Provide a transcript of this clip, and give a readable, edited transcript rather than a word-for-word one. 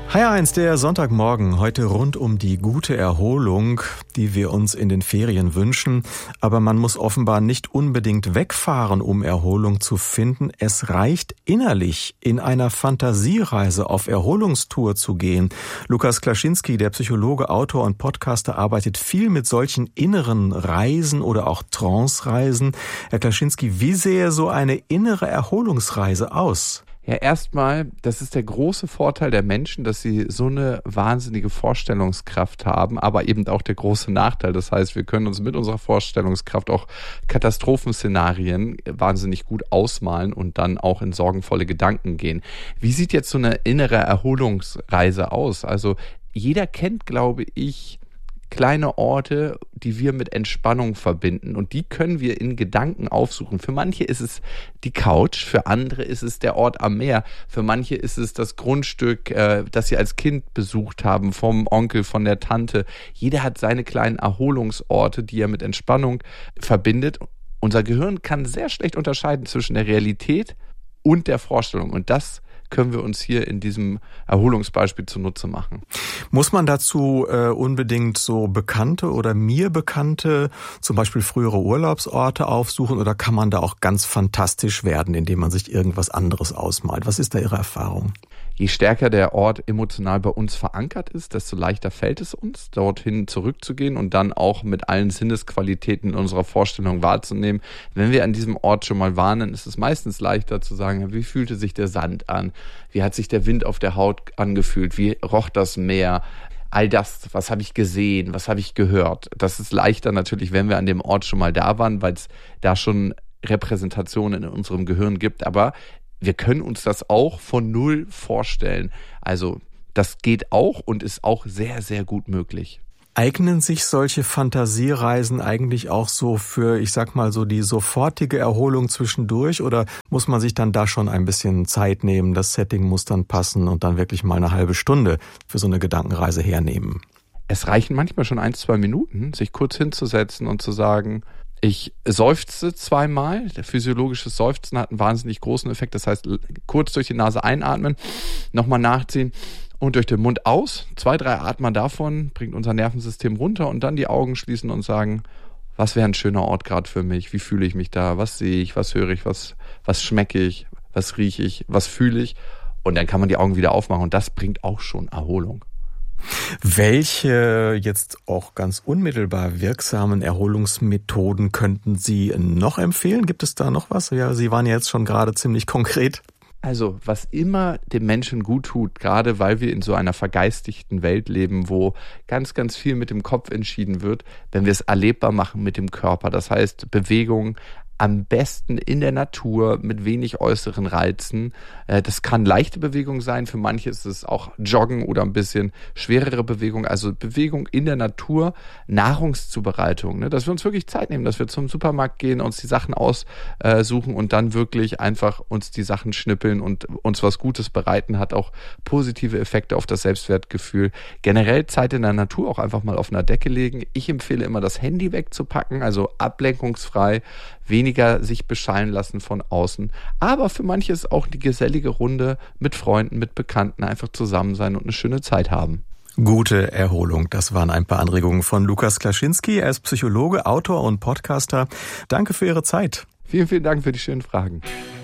HR1, der Sonntagmorgen, heute rund um die gute Erholung, die wir uns in den Ferien wünschen. Aber man muss offenbar nicht unbedingt wegfahren, um Erholung zu finden. Es reicht innerlich in einer Fantasiereise auf Erholungstour zu gehen. Lukas Klaschinski, der Psychologe, Autor und Podcaster, arbeitet viel mit solchen inneren Reisen oder auch Trance-Reisen. Herr Klaschinski, wie sähe so eine innere Erholungsreise aus? Ja, erstmal, das ist der große Vorteil der Menschen, dass sie so eine wahnsinnige Vorstellungskraft haben, aber eben auch der große Nachteil. Das heißt, wir können uns mit unserer Vorstellungskraft auch Katastrophenszenarien wahnsinnig gut ausmalen und dann auch in sorgenvolle Gedanken gehen. Wie sieht jetzt so eine innere Erholungsreise aus? Also jeder kennt, glaube ich, kleine Orte, die wir mit Entspannung verbinden, und die können wir in Gedanken aufsuchen. Für manche ist es die Couch, für andere ist es der Ort am Meer, für manche ist es das Grundstück, das sie als Kind besucht haben, vom Onkel, von der Tante. Jeder hat seine kleinen Erholungsorte, die er mit Entspannung verbindet. Unser Gehirn kann sehr schlecht unterscheiden zwischen der Realität und der Vorstellung, und das können wir uns hier in diesem Erholungsbeispiel zunutze machen. Muss man dazu unbedingt so bekannte oder mir bekannte, zum Beispiel frühere Urlaubsorte aufsuchen, oder kann man da auch ganz fantastisch werden, indem man sich irgendwas anderes ausmalt? Was ist da Ihre Erfahrung? Je stärker der Ort emotional bei uns verankert ist, desto leichter fällt es uns, dorthin zurückzugehen und dann auch mit allen Sinnesqualitäten in unserer Vorstellung wahrzunehmen. Wenn wir an diesem Ort schon mal waren, dann ist es meistens leichter zu sagen, wie fühlte sich der Sand an? Wie hat sich der Wind auf der Haut angefühlt? Wie roch das Meer? All das, was habe ich gesehen? Was habe ich gehört? Das ist leichter natürlich, wenn wir an dem Ort schon mal da waren, weil es da schon Repräsentationen in unserem Gehirn gibt. Aber wir können uns das auch von Null vorstellen. Also das geht auch und ist auch sehr, sehr gut möglich. Eignen sich solche Fantasiereisen eigentlich auch so für, ich sag mal so, die sofortige Erholung zwischendurch, oder muss man sich dann da schon ein bisschen Zeit nehmen, das Setting muss dann passen und dann wirklich mal eine halbe Stunde für so eine Gedankenreise hernehmen? Es reichen manchmal schon 1-2 Minuten, sich kurz hinzusetzen und zu sagen, ich seufze zweimal. Der physiologische Seufzen hat einen wahnsinnig großen Effekt. Das heißt, kurz durch die Nase einatmen, nochmal nachziehen und durch den Mund aus. 2-3 Atmen davon bringt unser Nervensystem runter, und dann die Augen schließen und sagen, was wäre ein schöner Ort gerade für mich? Wie fühle ich mich da? Was sehe ich? Was höre ich? Was schmecke ich? Was rieche ich? Was fühle ich? Und dann kann man die Augen wieder aufmachen, und das bringt auch schon Erholung. Welche jetzt auch ganz unmittelbar wirksamen Erholungsmethoden könnten Sie noch empfehlen? Gibt es da noch was? Ja, Sie waren ja jetzt schon gerade ziemlich konkret. Also, was immer dem Menschen gut tut, gerade weil wir in so einer vergeistigten Welt leben, wo ganz, ganz viel mit dem Kopf entschieden wird, wenn wir es erlebbar machen mit dem Körper. Das heißt, Bewegung am besten in der Natur mit wenig äußeren Reizen. Das kann leichte Bewegung sein, für manche ist es auch Joggen oder ein bisschen schwerere Bewegung, also Bewegung in der Natur, Nahrungszubereitung, dass wir uns wirklich Zeit nehmen, dass wir zum Supermarkt gehen, uns die Sachen aussuchen und dann wirklich einfach uns die Sachen schnippeln und uns was Gutes bereiten, hat auch positive Effekte auf das Selbstwertgefühl. Generell Zeit in der Natur, auch einfach mal auf einer Decke legen. Ich empfehle immer, das Handy wegzupacken, also ablenkungsfrei, weniger sich beschallen lassen von außen. Aber für manche ist auch die gesellige Runde mit Freunden, mit Bekannten, einfach zusammen sein und eine schöne Zeit haben. Gute Erholung, das waren ein paar Anregungen von Lukas Klaschinski. Er ist Psychologe, Autor und Podcaster. Danke für Ihre Zeit. Vielen, vielen Dank für die schönen Fragen.